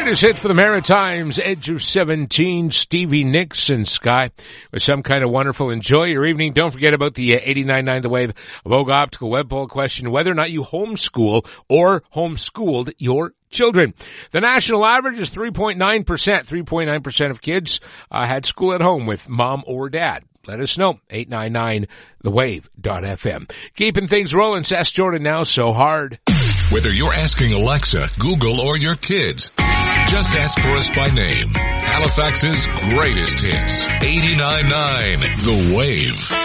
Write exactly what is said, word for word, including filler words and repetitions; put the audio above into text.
Greatest hit for the Maritimes, Edge of seventeen, Stevie Nicks and Sky with Some Kind of Wonderful. Enjoy your evening. Don't forget about the uh, eighty-nine point nine The Wave Vogue Optical web poll question, whether or not you homeschool or homeschooled your children. The national average is three point nine percent. three point nine percent of kids uh, had school at home with mom or dad. Let us know. eight nine nine the wave dot f m. Keeping things rolling. Seth Jordan now, So Hard. Whether you're asking Alexa, Google, or your kids, just ask for us by name. Halifax's greatest hits. eighty-nine point nine The Wave.